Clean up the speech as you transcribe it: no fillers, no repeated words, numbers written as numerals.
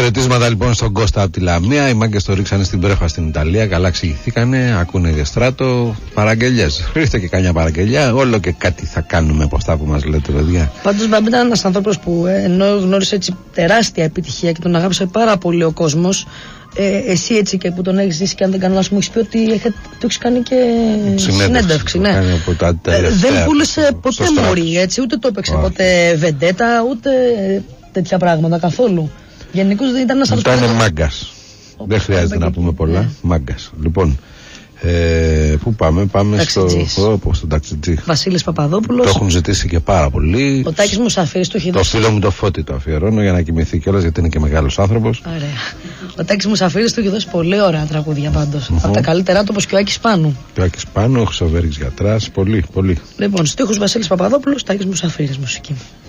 Χαιρετίσματα λοιπόν στον Κώστα από τη Λαμία. Οι μάγκες το ρίξανε στην Πρέφα στην Ιταλία. Καλά εξηγηθήκανε. Ακούνε για στράτο. Παραγγελιές. Ρίχτε και καμιά παραγγελιά. Όλο και κάτι θα κάνουμε από αυτά που μας λέτε, παιδιά. Πάντως, Μπαμπή ήταν ένας άνθρωπος που ενώ γνώρισε έτσι τεράστια επιτυχία και τον αγάπησε πάρα πολύ ο κόσμος. Εσύ έτσι και που τον έχεις ζήσει και αν δεν κάνω λάθος μου έχεις πει ότι το έχεις κάνει και συνέντευξη. Ναι. Δεν πούλησε ποτέ μωρή, έτσι, ούτε το έπαιξε ποτέ βεντέτα, ούτε τέτοια πράγματα καθόλου. Γενικώς δεν ήταν ένας άνθρωπος. Ήταν μάγκας. Δεν χρειάζεται να πούμε πολλά. Μάγκας. Λοιπόν, πού πάμε? Πάμε στον ταξιτζή. Βασίλης Παπαδόπουλος. Το έχουν ζητήσει και πάρα πολύ. Ο Τάκης Μουσαφίρης του έχει δώσει. Το φίλο μου το Φώτη το αφιερώνω για να κοιμηθεί κιόλας, γιατί είναι και μεγάλος άνθρωπος. Ωραία. Ο Τάκης Μουσαφίρης του έχει δώσει πολύ ωραία τραγούδια πάντως. Από τα καλύτερά του, όπως και ο Άκης Πάνου. Και ο Άκης Πάνου, ο Χρυσοβέρης Γιατράς. Πολύ, πολύ. Λοιπόν, στίχους Βασίλης Παπαδόπουλος, Τάκης Μουσαφίρης μουσική.